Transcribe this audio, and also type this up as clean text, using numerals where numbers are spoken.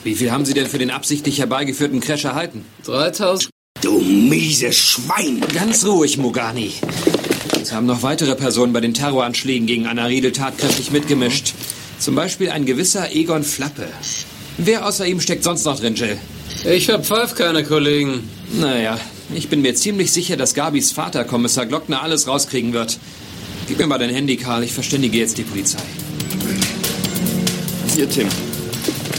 Wie viel haben Sie denn für den absichtlich herbeigeführten Crash erhalten? 3.000. Du mieses Schwein! Ganz ruhig, Mogani. Es haben noch weitere Personen bei den Terroranschlägen gegen Anna Riedel tatkräftig mitgemischt. Zum Beispiel ein gewisser Egon Flappe. Wer außer ihm steckt sonst noch drin, Jill? Ich verpfeif keine Kollegen. Naja, ich bin mir ziemlich sicher, dass Gabis Vater, Kommissar Glockner, alles rauskriegen wird. Gib mir mal dein Handy, Karl. Ich verständige jetzt die Polizei. Hier, Tim.